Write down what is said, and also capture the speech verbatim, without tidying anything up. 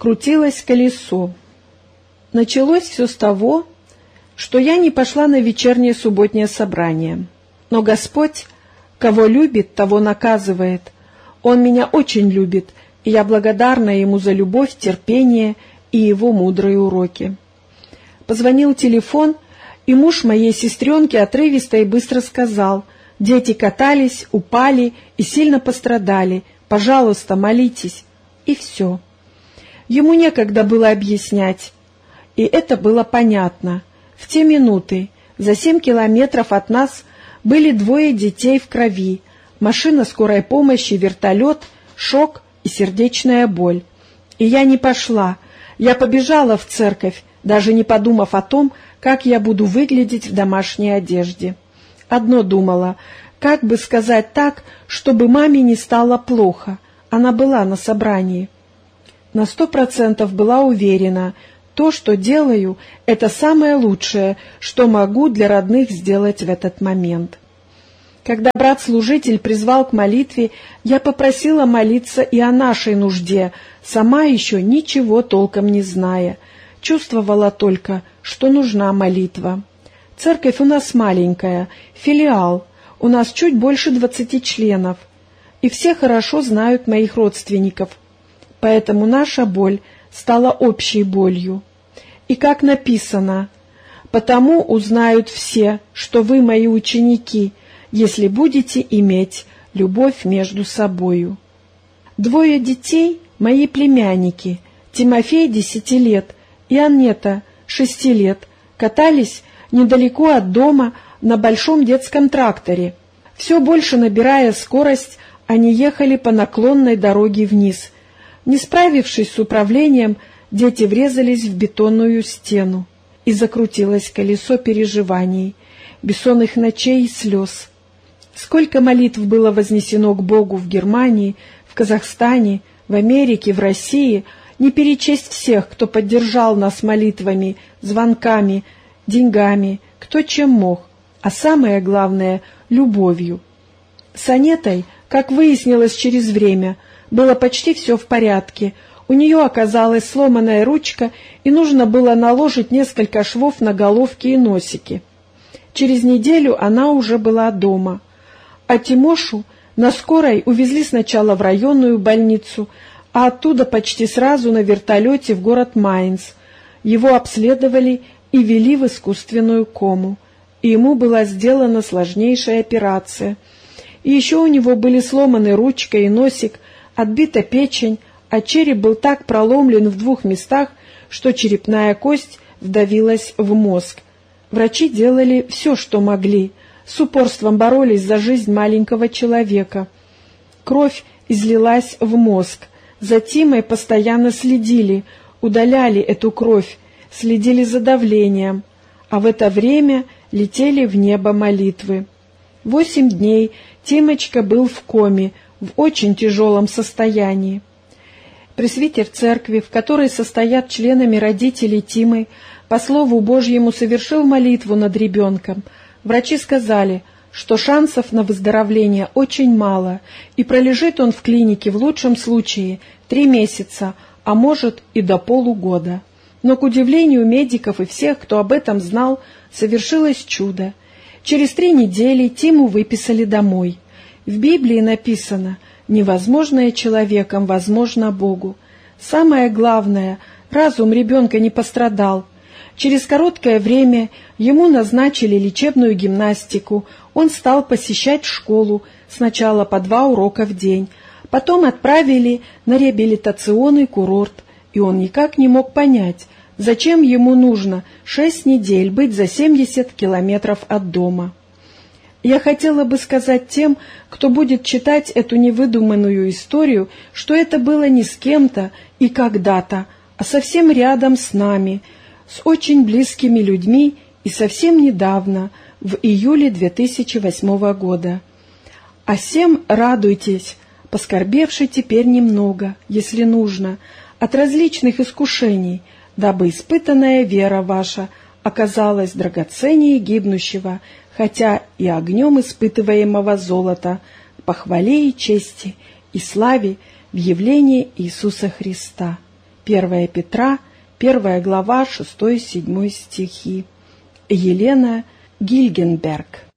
Крутилось колесо. Началось все с того, что я не пошла на вечернее субботнее собрание. Но Господь, кого любит, того наказывает. Он меня очень любит, и я благодарна Ему за любовь, терпение и Его мудрые уроки. Позвонил телефон, и муж моей сестренки отрывисто и быстро сказал: «Дети катались, упали и сильно пострадали. Пожалуйста, молитесь». И все. Ему некогда было объяснять, и это было понятно. В те минуты за семь километров от нас были двое детей в крови, машина скорой помощи, вертолет, шок и сердечная боль. И я не пошла. Я побежала в церковь, даже не подумав о том, как я буду выглядеть в домашней одежде. Одно думала: как бы сказать так, чтобы маме не стало плохо. Она была на собрании. На сто процентов была уверена, то, что делаю, это самое лучшее, что могу для родных сделать в этот момент. Когда брат-служитель призвал к молитве, я попросила молиться и о нашей нужде, сама еще ничего толком не зная. Чувствовала только, что нужна молитва. Церковь у нас маленькая, филиал, у нас чуть больше двадцати членов, и все хорошо знают моих родственников, поэтому наша боль стала общей болью. И как написано: «Потому узнают все, что вы мои ученики, если будете иметь любовь между собою». Двое детей — мои племянники, Тимофей десяти лет и Аннета шести лет, катались недалеко от дома на большом детском тракторе. Все больше набирая скорость, они ехали по наклонной дороге вниз. Не справившись с управлением, дети врезались в бетонную стену, и закрутилось колесо переживаний, бессонных ночей и слез. Сколько молитв было вознесено к Богу в Германии, в Казахстане, в Америке, в России, не перечесть всех, кто поддержал нас молитвами, звонками, деньгами, кто чем мог, а самое главное — любовью. С Анетой, как выяснилось через время, было почти все в порядке. У нее оказалась сломанная ручка, и нужно было наложить несколько швов на головки и носики. Через неделю она уже была дома. А Тимошу на скорой увезли сначала в районную больницу, а оттуда почти сразу на вертолете в город Майнц. Его обследовали и ввели в искусственную кому, и ему была сделана сложнейшая операция. И еще у него были сломаны ручка и носик, отбита печень, а череп был так проломлен в двух местах, что черепная кость вдавилась в мозг. Врачи делали все, что могли, с упорством боролись за жизнь маленького человека. Кровь излилась в мозг. За Тимой постоянно следили, удаляли эту кровь, следили за давлением, а в это время летели в небо молитвы. Восемь дней Тимочка был в коме, в очень тяжелом состоянии. Пресвитер церкви, в которой состоят членами родители Тимы, по слову Божьему совершил молитву над ребенком. Врачи сказали, что шансов на выздоровление очень мало, и пролежит он в клинике в лучшем случае три месяца, а может и до полугода. Но, к удивлению медиков и всех, кто об этом знал, совершилось чудо. Через три недели Тиму выписали домой. В Библии написано: «Невозможное человеком возможно Богу». Самое главное, разум ребенка не пострадал. Через короткое время ему назначили лечебную гимнастику, он стал посещать школу, сначала по два урока в день, потом отправили на реабилитационный курорт, и он никак не мог понять, зачем ему нужно шесть недель быть за семьдесят километров от дома. Я хотела бы сказать тем, кто будет читать эту невыдуманную историю, что это было не с кем-то и когда-то, а совсем рядом с нами, с очень близкими людьми и совсем недавно, в июле две тысячи восьмого года. А всем радуйтесь, поскорбевши теперь немного, если нужно, от различных искушений, дабы испытанная вера ваша оказалась драгоценнее гибнущего, хотя и огнем испытываемого золота, по хвале и чести и славе в явлении Иисуса Христа. первое Петра, первая глава, шестой-седьмой стихи. Елена Гильгенберг.